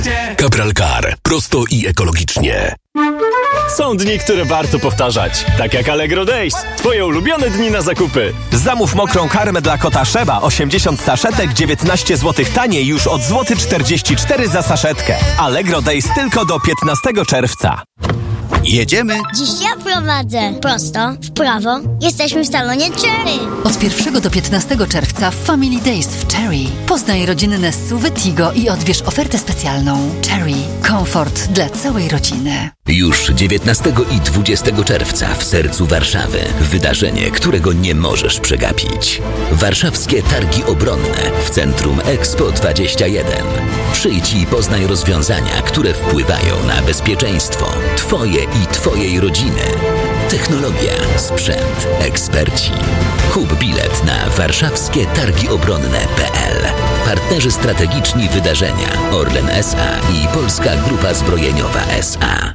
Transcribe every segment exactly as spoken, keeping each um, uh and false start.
Cabral Car. Prosto i ekologicznie. Są dni, które warto powtarzać. Tak jak Allegro Days. Twoje ulubione dni na zakupy. Zamów mokrą karmę dla kota Sheba osiemdziesiąt saszetek, dziewiętnaście złotych taniej już od złoty czterdzieści cztery za saszetkę. Allegro Days tylko do piętnastego czerwca. Jedziemy? Dziś ja prowadzę. Prosto, w prawo. Jesteśmy w salonie Cherry. Od pierwszego do piętnastego czerwca w Family Days w Cherry. Poznaj rodzinne S U V Tigo i odbierz ofertę specjalną. Cherry. Komfort dla całej rodziny. Już dziewiętnastego i dwudziestego czerwca w sercu Warszawy. Wydarzenie, którego nie możesz przegapić. Warszawskie Targi Obronne w Centrum Expo dwadzieścia jeden. Przyjdź i poznaj rozwiązania, które wpływają na bezpieczeństwo Twoje i Twojej rodziny. Technologia, sprzęt, eksperci. Kup bilet na warszawskie targi obronne kropka p l. Partnerzy strategiczni wydarzenia Orlen S A i Polska Grupa Zbrojeniowa S A.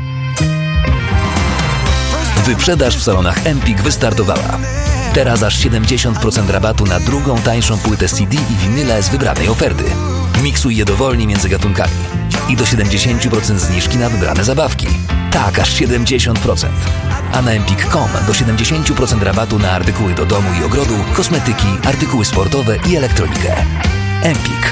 Wyprzedaż w salonach Empik wystartowała. Teraz aż siedemdziesiąt procent rabatu na drugą tańszą płytę C D i winyle z wybranej oferty. Miksuj je dowolnie między gatunkami. I do siedemdziesiąt procent zniżki na wybrane zabawki. Tak, aż siedemdziesiąt procent. A na empik kropka com do siedemdziesiąt procent rabatu na artykuły do domu i ogrodu, kosmetyki, artykuły sportowe i elektronikę. Empik.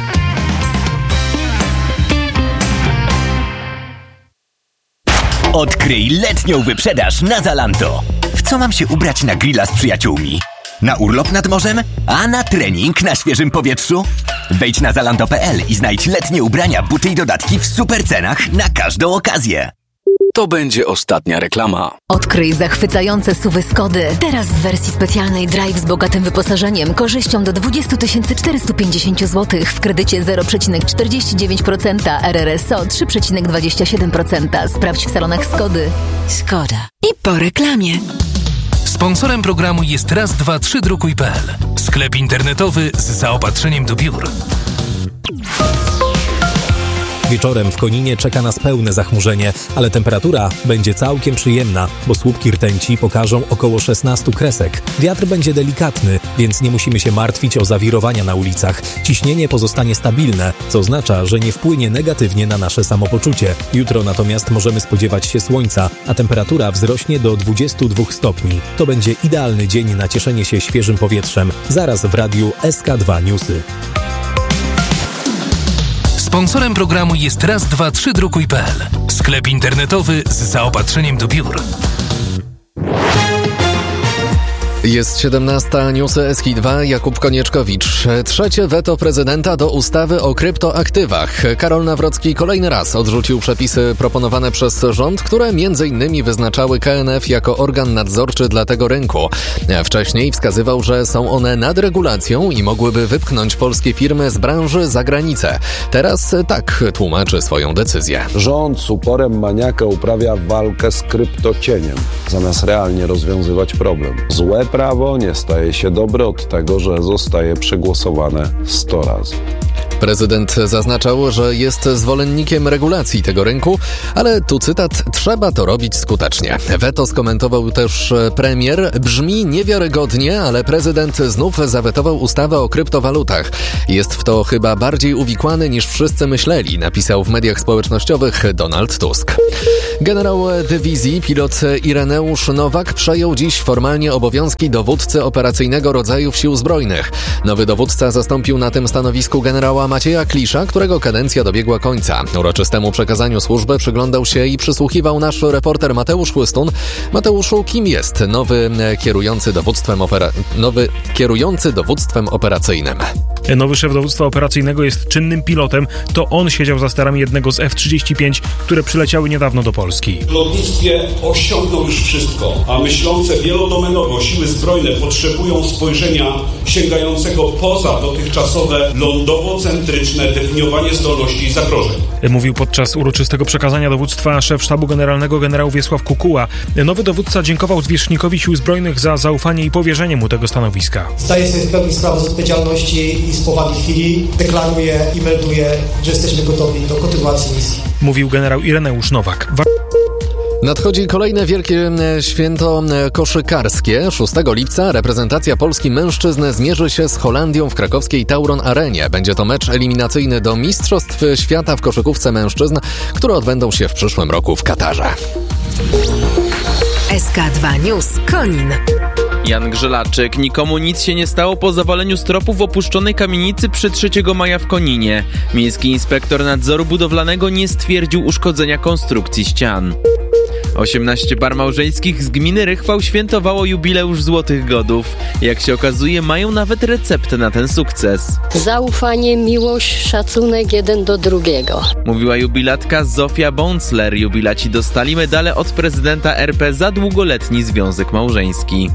Odkryj letnią wyprzedaż na Zalando. W co mam się ubrać na grilla z przyjaciółmi? Na urlop nad morzem? A na trening na świeżym powietrzu? Wejdź na zalando kropka p l i znajdź letnie ubrania, buty i dodatki w super cenach na każdą okazję. To będzie ostatnia reklama. Odkryj zachwycające S U V Skody. Teraz w wersji specjalnej Drive z bogatym wyposażeniem, korzyścią do dwadzieścia tysięcy czterysta pięćdziesiąt złotych w kredycie zero przecinek czterdzieści dziewięć procent, R R S O trzy przecinek dwadzieścia siedem procent. Sprawdź w salonach Skody. Skoda. I po reklamie. Sponsorem programu jest raz dwa trzy drukuj kropka p l. Sklep internetowy z zaopatrzeniem do biur. Wieczorem w Koninie czeka nas pełne zachmurzenie, ale temperatura będzie całkiem przyjemna, bo słupki rtęci pokażą około szesnaście kresek. Wiatr będzie delikatny, więc nie musimy się martwić o zawirowania na ulicach. Ciśnienie pozostanie stabilne, co oznacza, że nie wpłynie negatywnie na nasze samopoczucie. Jutro natomiast możemy spodziewać się słońca, a temperatura wzrośnie do dwudziestu dwóch stopni. To będzie idealny dzień na cieszenie się świeżym powietrzem. Zaraz w radiu S K dwa Newsy. Sponsorem programu jest raz dwa trzy drukuj kropka p l. Sklep internetowy z zaopatrzeniem do biur. Jest siedemnasta, newsy S K dwa, Jakub Konieczkowicz. Trzecie weto prezydenta do ustawy o kryptoaktywach. Karol Nawrocki kolejny raz odrzucił przepisy proponowane przez rząd, które między innymi wyznaczały K N F jako organ nadzorczy dla tego rynku. Wcześniej wskazywał, że są one nadregulacją i mogłyby wypchnąć polskie firmy z branży za granicę. Teraz tak tłumaczy swoją decyzję. Rząd z uporem maniaka uprawia walkę z kryptocieniem, zamiast realnie rozwiązywać problem. Złe prawo nie staje się dobre od tego, że zostaje przegłosowane sto razy. Prezydent zaznaczał, że jest zwolennikiem regulacji tego rynku, ale tu cytat, trzeba to robić skutecznie. Weto skomentował też premier. Brzmi niewiarygodnie, ale prezydent znów zawetował ustawę o kryptowalutach. Jest w to chyba bardziej uwikłany niż wszyscy myśleli, napisał w mediach społecznościowych Donald Tusk. Generał dywizji, pilot Ireneusz Nowak przejął dziś formalnie obowiązki dowódcy operacyjnego rodzajów Sił Zbrojnych. Nowy dowódca zastąpił na tym stanowisku generała Macieja Klisza, którego kadencja dobiegła końca. Uroczystemu przekazaniu służby przyglądał się i przysłuchiwał nasz reporter Mateusz Chłystun. Mateuszu, kim jest nowy kierujący dowództwem, opera... nowy kierujący dowództwem operacyjnym? Nowy szef dowództwa operacyjnego jest czynnym pilotem. To on siedział za sterami jednego z F trzydzieści pięć, które przyleciały niedawno do Polski. W lotnictwie osiągnął już wszystko, a myślące wielodomenowo siły zbrojne potrzebują spojrzenia sięgającego poza dotychczasowe lądowo-centryczne definiowanie zdolności i zagrożeń. Mówił podczas uroczystego przekazania dowództwa szef sztabu generalnego generał Wiesław Kukuła. Nowy dowódca dziękował zwierzchnikowi Sił Zbrojnych za zaufanie i powierzenie mu tego stanowiska. Zdaję sobie w pełni sprawę z odpowiedzialności i z powagi chwili. Deklaruję i melduję, że jesteśmy gotowi do kontynuacji misji. Mówił generał Ireneusz Nowak. Nadchodzi kolejne wielkie święto koszykarskie. szóstego lipca reprezentacja Polski mężczyzn zmierzy się z Holandią w krakowskiej Tauron Arenie. Będzie to mecz eliminacyjny do Mistrzostw Świata w koszykówce mężczyzn, które odbędą się w przyszłym roku w Katarze. S K dwa News Konin. Jan Grzelaczyk. Nikomu nic się nie stało po zawaleniu stropu w opuszczonej kamienicy przy trzeciego maja w Koninie. Miejski inspektor nadzoru budowlanego nie stwierdził uszkodzenia konstrukcji ścian. osiemnaście par małżeńskich z gminy Rychwał świętowało jubileusz Złotych Godów. Jak się okazuje, mają nawet receptę na ten sukces. Zaufanie, miłość, szacunek jeden do drugiego. Mówiła jubilatka Zofia Bącler. Jubilaci dostali medale od prezydenta R P za długoletni związek małżeński.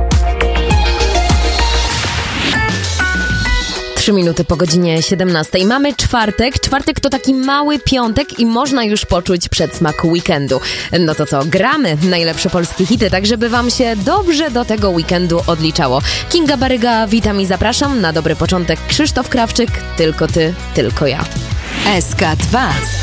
Trzy minuty po godzinie siedemnastej. Mamy czwartek. Czwartek to taki mały piątek i można już poczuć przedsmak weekendu. No to co? Gramy najlepsze polskie hity, tak żeby wam się dobrze do tego weekendu odliczało. Kinga Baryga, witam i zapraszam. Na dobry początek Krzysztof Krawczyk. Tylko ty, tylko ja. S K dwa.